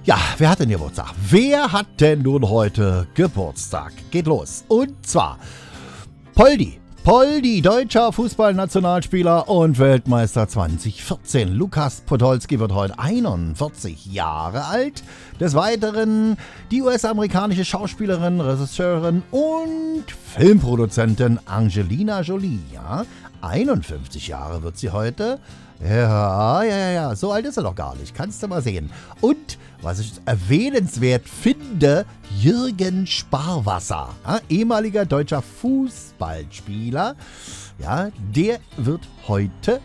Ja, wer hat denn Geburtstag? Wer hat denn nun heute Geburtstag? Geht los. Und zwar Poldi. Poldi, deutscher Fußballnationalspieler und Weltmeister 2014. Lukas Podolski wird heute 41 Jahre alt. Des Weiteren die US-amerikanische Schauspielerin, Regisseurin und Filmproduzentin Angelina Jolie. Ja, 51 Jahre wird sie heute. Ja, so alt ist er doch gar nicht. Kannst du mal sehen. Und, was ich erwähnenswert finde, Jürgen Sparwasser, ja, ehemaliger deutscher Fußballspieler, ja, der wird heute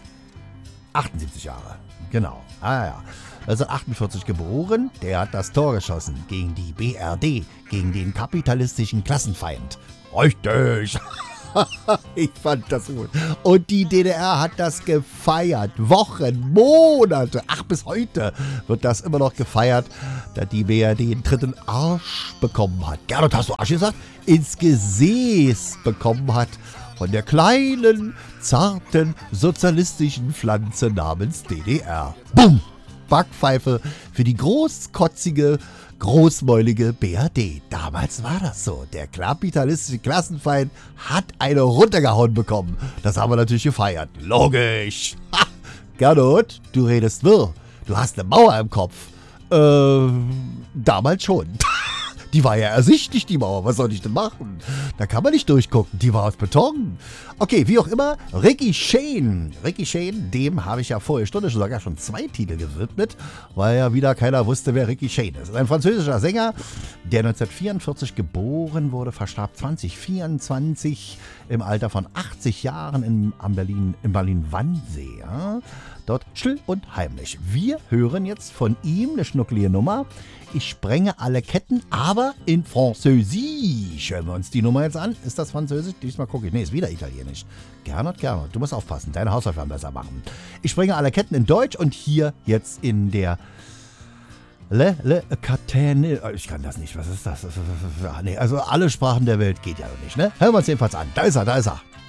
78 Jahre. Genau. Ja. 1948 geboren, der hat das Tor geschossen gegen die BRD, gegen den kapitalistischen Klassenfeind. Richtig! Ich fand das gut. Und die DDR hat das gefeiert. Wochen, Monate. Ach, bis heute wird das immer noch gefeiert, da die BRD den dritten Arsch bekommen hat. Gernot, hast du Arsch gesagt? Ins Gesäß bekommen hat von der kleinen, zarten, sozialistischen Pflanze namens DDR. Bumm! Backpfeife für die großkotzige, großmäulige BRD. Damals war das so. Der kapitalistische Klassenfeind hat eine runtergehauen bekommen. Das haben wir natürlich gefeiert. Logisch. Ha! Gernot, du redest wirr. Du hast eine Mauer im Kopf. Damals schon. Die war ja ersichtlich, die Mauer. Was soll ich denn machen? Da kann man nicht durchgucken. Die war aus Beton. Okay, wie auch immer. Ricky Shane, dem habe ich ja vorige Stunde sogar schon 2 Titel gewidmet, weil ja wieder keiner wusste, wer Ricky Shane ist. Ein französischer Sänger, der 1944 geboren wurde, verstarb 2024 im Alter von 80 Jahren in Berlin-Wannsee. Ja? Dort still und heimlich. Wir hören jetzt von ihm eine schnucklige Nummer. Ich sprenge alle Ketten, aber in Französisch. Hören wir uns die Nummer jetzt an. Ist das Französisch? Diesmal gucke ich. Nee, ist wieder Italienisch. Gernot, du musst aufpassen. Deine Hausaufgaben besser machen. Ich sprenge alle Ketten in Deutsch und hier jetzt in der Le Catene. Ich kann das nicht. Was ist das? Nee, also alle Sprachen der Welt geht ja noch nicht, ne? Hören wir uns jedenfalls an. Da ist er.